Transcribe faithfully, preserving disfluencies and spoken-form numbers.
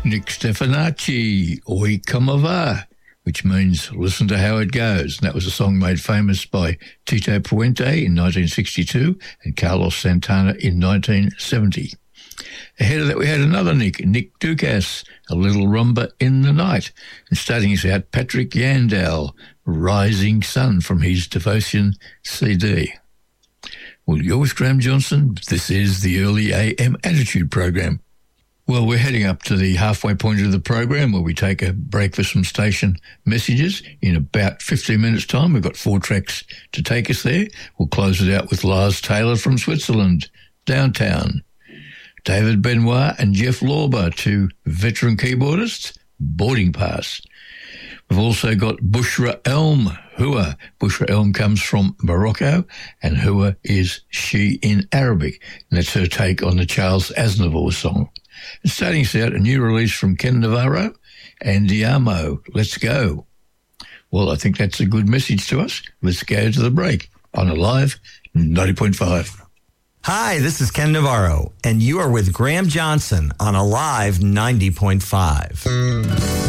Nick Stefanacci, Oi Como Va, which means listen to how it goes. And that was a song made famous by Tito Puente in nineteen sixty-two and Carlos Santana in nineteen seventy. Ahead of that, we had another Nick, Nick Dukas, A Little Rumba in the Night. And starting us out, Patrick Yandel, Rising Sun, from his Devotion C D. Well, you're with Graham Johnson. This is the Early A M Attitude Program. Well, we're heading up to the halfway point of the program where we take a break for some station messages. In about fifteen minutes' time, we've got four tracks to take us there. We'll close it out with Lars Taylor from Switzerland, Downtown. David Benoit and Jeff Lorber, two veteran keyboardists, Boarding Pass. We've also got Bushra Elm, Hua. Bushra Elm comes from Morocco, and Hua is she in Arabic. And that's her take on the Charles Aznavour song. And starting us out, a new release from Ken Navarro and Diamo. Let's go. Well, I think that's a good message to us. Let's go to the break on Alive ninety point five. Hi, this is Ken Navarro, and you are with Graham Johnson on Alive ninety point five.